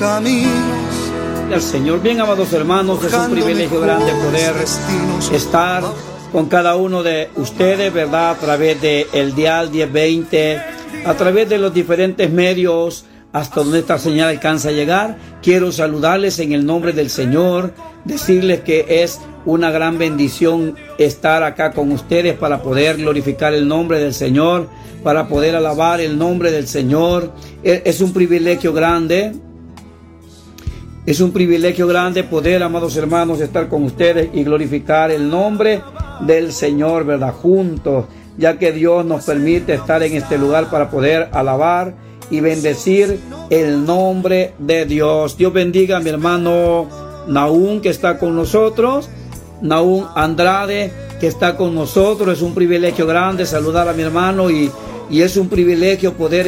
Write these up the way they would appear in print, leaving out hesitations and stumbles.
Al Señor. Bien, amados hermanos, es un privilegio grande poder estar con cada uno de ustedes, ¿verdad? A través de el dial 1020, a través de los diferentes medios, hasta donde esta señal alcanza a llegar. Quiero saludarles en el nombre del Señor, decirles que es una gran bendición estar acá con ustedes para poder glorificar el nombre del Señor, para poder alabar el nombre del Señor. Es un privilegio grande. Es un privilegio grande poder, amados hermanos, estar con ustedes y glorificar el nombre del Señor, ¿verdad? Juntos, ya que Dios nos permite estar en este lugar para poder alabar y bendecir el nombre de Dios. Dios bendiga a mi hermano Nahum, que está con nosotros, Nahum Andrade, que está con nosotros. Es un privilegio grande saludar a mi hermano y es un privilegio poder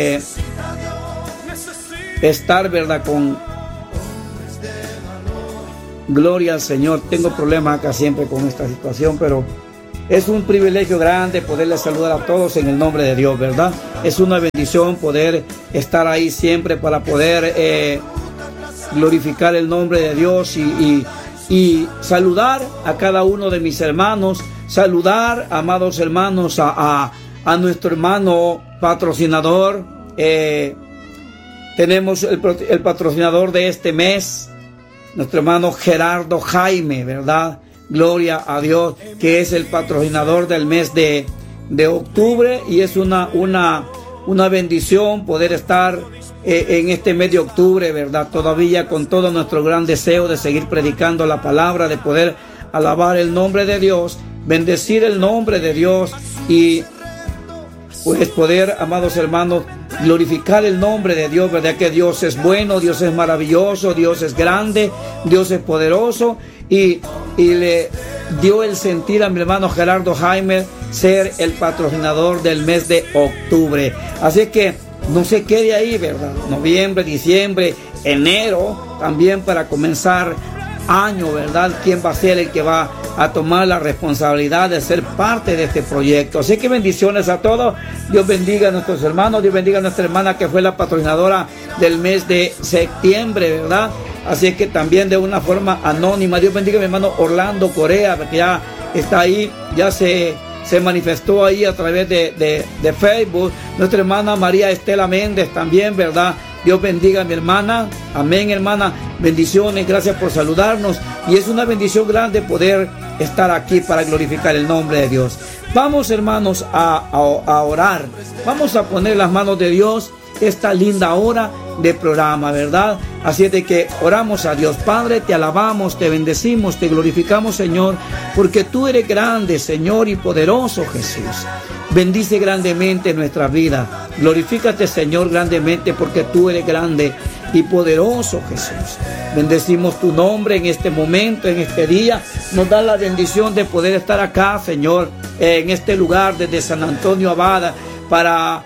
estar, ¿verdad? Gloria al Señor. Tengo problemas acá siempre con esta situación, pero es un privilegio grande poderles saludar a todos en el nombre de Dios, ¿verdad? Es una bendición poder estar ahí siempre para poder glorificar el nombre de Dios y saludar a cada uno de mis hermanos, saludar, amados hermanos, a nuestro hermano patrocinador. Tenemos el patrocinador de este mes, nuestro hermano Gerardo Jaime, ¿verdad? Gloria a Dios, que es el patrocinador del mes de octubre, y es una bendición poder estar en este mes de octubre, ¿verdad? Todavía con todo nuestro gran deseo de seguir predicando la palabra, de poder alabar el nombre de Dios, bendecir el nombre de Dios y pues poder, amados hermanos, glorificar el nombre de Dios, ¿verdad? Que Dios es bueno, Dios es maravilloso, Dios es grande, Dios es poderoso, y le dio el sentir a mi hermano Gerardo Jaime ser el patrocinador del mes de octubre. Así que no se quede ahí, ¿verdad? Noviembre, diciembre, enero, también para comenzar año, ¿verdad? ¿Quién va a ser el que va a tomar la responsabilidad de ser parte de este proyecto? Así que bendiciones a todos. Dios bendiga a nuestros hermanos, Dios bendiga a nuestra hermana que fue la patrocinadora del mes de septiembre, ¿verdad? Así que también de una forma anónima. Dios bendiga a mi hermano Orlando Correa, que ya está ahí, ya se manifestó ahí a través de Facebook. Nuestra hermana María Estela Méndez también, ¿verdad? Dios bendiga a mi hermana. Amén, hermana. Bendiciones. Gracias por saludarnos. Y es una bendición grande poder estar aquí para glorificar el nombre de Dios. Vamos, hermanos, a orar. Vamos a poner las manos de Dios esta linda hora de programa, ¿verdad? Así es de que oramos a Dios. Padre, te alabamos, te bendecimos, te glorificamos, Señor, porque tú eres grande, Señor, y poderoso, Jesús. Bendice grandemente nuestra vida. Glorifícate, Señor, grandemente, porque tú eres grande y poderoso, Jesús. Bendecimos tu nombre en este momento, en este día. Nos da la bendición de poder estar acá, Señor, en este lugar desde San Antonio Abada, para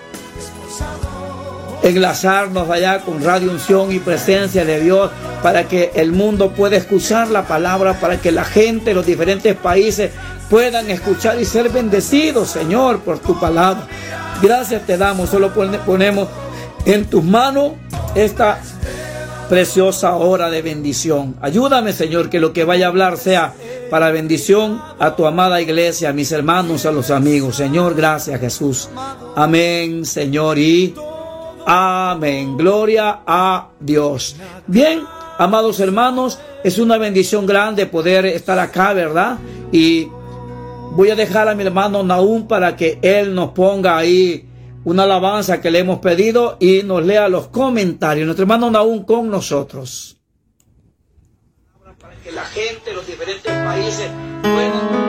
enlazarnos allá con Radio Unción y Presencia de Dios, para que el mundo pueda escuchar la palabra, para que la gente de los diferentes países puedan escuchar y ser bendecidos, Señor, por tu palabra. Gracias te damos, solo ponemos en tus manos esta preciosa hora de bendición. Ayúdame, Señor, que lo que vaya a hablar sea para bendición a tu amada iglesia, a mis hermanos, a los amigos. Señor, gracias, Jesús. Amén, Señor, y amén. Gloria a Dios. Bien, amados hermanos, es una bendición grande poder estar acá, ¿verdad? Y voy a dejar a mi hermano Nahum para que él nos ponga ahí una alabanza que le hemos pedido y nos lea los comentarios. Nuestro hermano Nahum con nosotros. Para que la gente de los diferentes países puedan